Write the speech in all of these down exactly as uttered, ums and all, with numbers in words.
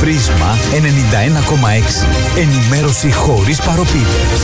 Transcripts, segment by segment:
Πρίσμα ενενήντα ένα κόμμα έξι. Ενημέρωση χωρίς παροπίδες.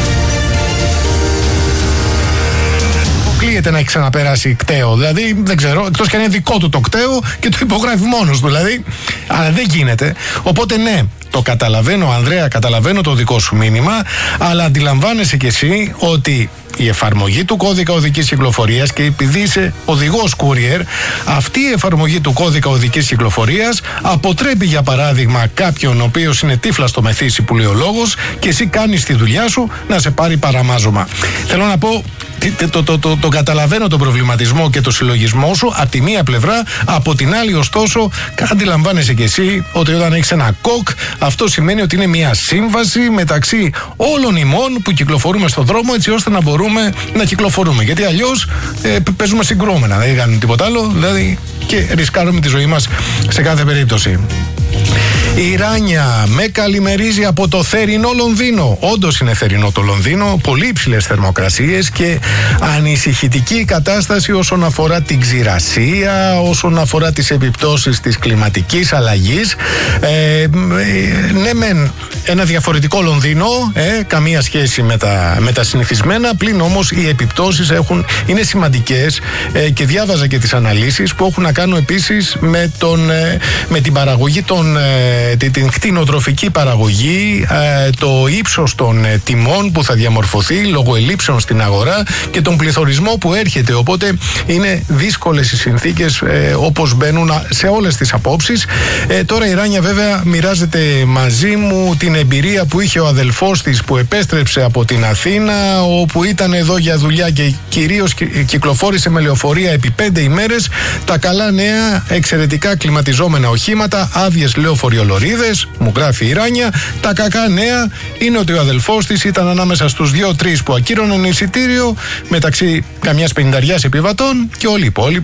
Αποκλείεται να έχει ξαναπεράσει κταίο. Δηλαδή, δεν ξέρω, εκτός και αν είναι δικό του το κταίο και το υπογράφει μόνος του. Δηλαδή, αλλά δεν γίνεται. Οπότε, ναι, το καταλαβαίνω, Ανδρέα, καταλαβαίνω το δικό σου μήνυμα, αλλά αντιλαμβάνεσαι κι εσύ ότι η εφαρμογή του κώδικα οδικής κυκλοφορίας, και επειδή είσαι οδηγός courier, αυτή η εφαρμογή του κώδικα οδικής κυκλοφορίας αποτρέπει, για παράδειγμα, κάποιον ο οποίος είναι τύφλα στο μεθύσι που λέει ο λόγος, και εσύ κάνεις τη δουλειά σου να σε πάρει παραμάζωμα. Θέλω να πω, το, το, το, το, το καταλαβαίνω τον προβληματισμό και το συλλογισμό σου από τη μία πλευρά, από την άλλη ωστόσο αντιλαμβάνεσαι κι εσύ ότι όταν έχεις ένα κοκ, αυτό σημαίνει ότι είναι μια σύμβαση μεταξύ όλων ημών που κυκλοφορούμε στον δρόμο, έτσι ώστε να μπορούμε να κυκλοφορούμε, γιατί αλλιώς ε, παίζουμε συγκρούμενα, δεν κάνουμε τίποτα άλλο, δηλαδή, και ρισκάρουμε τη ζωή μας σε κάθε περίπτωση. Η Ράνια με καλημερίζει από το θερινό Λονδίνο. Όντως είναι θερινό το Λονδίνο, πολύ υψηλές θερμοκρασίες και ανησυχητική κατάσταση όσον αφορά την ξηρασία, όσον αφορά τις επιπτώσεις της κλιματικής αλλαγής. Ε, ναι μεν ένα διαφορετικό Λονδίνο, ε, καμία σχέση με τα, με τα συνηθισμένα, πλην όμως οι επιπτώσεις έχουν, είναι σημαντικές, ε, και διάβαζα και τις αναλύσεις που έχουν να κάνουν επίσης με, τον, ε, με την παραγωγή των την κτηνοτροφική παραγωγή, το ύψος των τιμών που θα διαμορφωθεί λόγω ελλείψεων στην αγορά και τον πληθωρισμό που έρχεται. Οπότε είναι δύσκολες οι συνθήκες όπως μπαίνουν σε όλες τις απόψεις. Τώρα η Ράνια βέβαια μοιράζεται μαζί μου την εμπειρία που είχε ο αδελφός της που επέστρεψε από την Αθήνα, όπου ήταν εδώ για δουλειά και κυρίως κυκλοφόρησε με λεωφορεία επί πέντε ημέρες. Τα καλά νέα, εξαιρετικά κλιματιζόμενα οχήματα, άδειες λεωφοριολωρίδες, μου γράφει η Ράνια. Τα κακά νέα είναι ότι ο αδελφός της ήταν ανάμεσα στους δύο τρεις που ακύρωναν εισιτήριο, μεταξύ καμιάς πενηνταριάς επιβατών, και όλοι οι υπόλοιποι